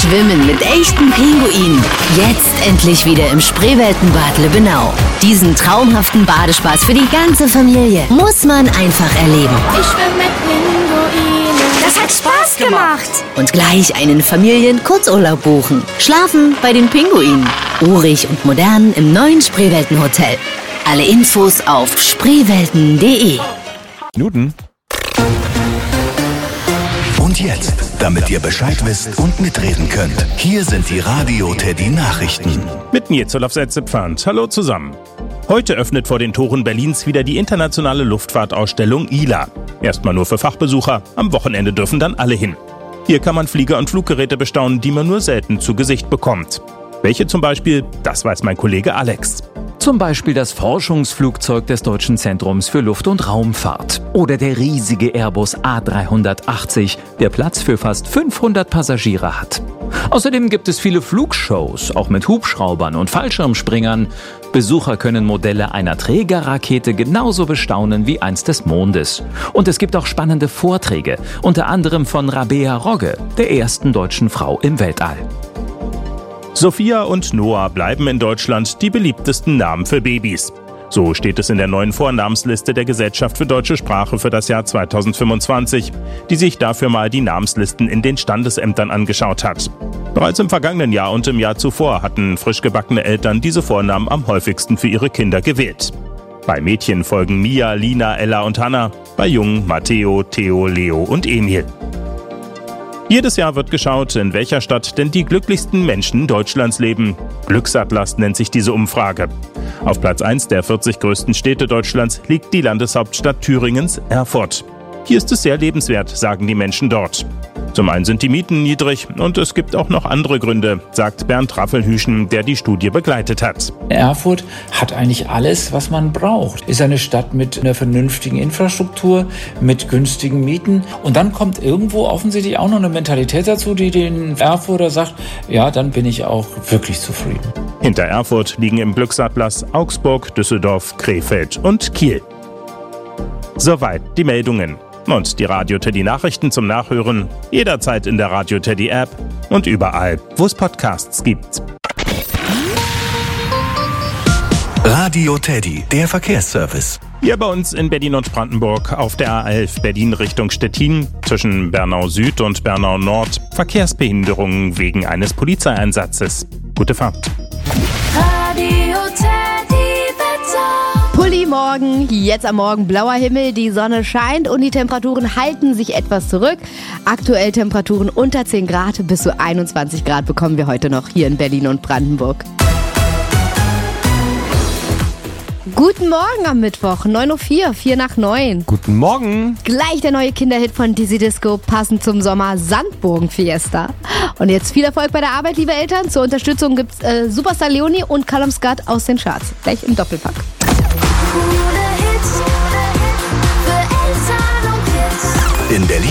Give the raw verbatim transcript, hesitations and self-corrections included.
Schwimmen mit echten Pinguinen. Jetzt endlich wieder im Spreeweltenbad Lübbenau. Diesen traumhaften Badespaß für die ganze Familie muss man einfach erleben. Ich schwimme mit Pinguinen. Das hat Spaß gemacht. Und gleich einen Familien-Kurzurlaub buchen. Schlafen bei den Pinguinen. Urig und modern im neuen Spreeweltenhotel. Alle Infos auf spreewelten punkt de. Minuten. Und jetzt, damit ihr Bescheid wisst und mitreden könnt, hier sind die Radio Teddy Nachrichten. Mit mir, Olaf Setze-Pfand. Hallo zusammen. Heute öffnet vor den Toren Berlins wieder die internationale Luftfahrtausstellung I L A. Erstmal nur für Fachbesucher, am Wochenende dürfen dann alle hin. Hier kann man Flieger und Fluggeräte bestaunen, die man nur selten zu Gesicht bekommt. Welche zum Beispiel, das weiß mein Kollege Alex. Zum Beispiel das Forschungsflugzeug des Deutschen Zentrums für Luft- und Raumfahrt. Oder der riesige Airbus A dreihundertachtzig, der Platz für fast fünfhundert Passagiere hat. Außerdem gibt es viele Flugshows, auch mit Hubschraubern und Fallschirmspringern. Besucher können Modelle einer Trägerrakete genauso bestaunen wie eins des Mondes. Und es gibt auch spannende Vorträge, unter anderem von Rabea Rogge, der ersten deutschen Frau im Weltall. Sophia und Noah bleiben in Deutschland die beliebtesten Namen für Babys. So steht es in der neuen Vornamensliste der Gesellschaft für deutsche Sprache für das Jahr zweitausendfünfundzwanzig, die sich dafür mal die Namenslisten in den Standesämtern angeschaut hat. Bereits im vergangenen Jahr und im Jahr zuvor hatten frisch gebackene Eltern diese Vornamen am häufigsten für ihre Kinder gewählt. Bei Mädchen folgen Mia, Lina, Ella und Hannah, bei Jungen Matteo, Theo, Leo und Emil. Jedes Jahr wird geschaut, in welcher Stadt denn die glücklichsten Menschen Deutschlands leben. Glücksatlas nennt sich diese Umfrage. Auf Platz eins der vierzig größten Städte Deutschlands liegt die Landeshauptstadt Thüringens, Erfurt. Hier ist es sehr lebenswert, sagen die Menschen dort. Zum einen sind die Mieten niedrig und es gibt auch noch andere Gründe, sagt Bernd Raffelhüschen, der die Studie begleitet hat. Erfurt hat eigentlich alles, was man braucht. Ist eine Stadt mit einer vernünftigen Infrastruktur, mit günstigen Mieten. Und dann kommt irgendwo offensichtlich auch noch eine Mentalität dazu, die den Erfurter sagt, ja, dann bin ich auch wirklich zufrieden. Hinter Erfurt liegen im Glücksatlas Augsburg, Düsseldorf, Krefeld und Kiel. Soweit die Meldungen. Und die Radio Teddy Nachrichten zum Nachhören jederzeit in der Radio Teddy App und überall, wo es Podcasts gibt. Radio Teddy, der Verkehrsservice. Hier bei uns in Berlin und Brandenburg auf der A elf Berlin Richtung Stettin zwischen Bernau Süd und Bernau Nord Verkehrsbehinderungen wegen eines Polizeieinsatzes. Gute Fahrt. Radio Teddy Wetter. Pulli morgen, jetzt am Morgen blauer Himmel, die Sonne scheint und die Temperaturen halten sich etwas zurück. Aktuell Temperaturen unter zehn Grad, bis zu einundzwanzig Grad bekommen wir heute noch hier in Berlin und Brandenburg. Guten Morgen am Mittwoch, neun Uhr vier, vier nach neun. Guten Morgen. Gleich der neue Kinderhit von Dizzy Disco, passend zum Sommer, Sandburgen-Fiesta. Und jetzt viel Erfolg bei der Arbeit, liebe Eltern. Zur Unterstützung gibt's äh, Superstar Leonie und Callum Scott aus den Charts. Gleich im Doppelpack. Coole Hits für Eltern und Kids. In Berlin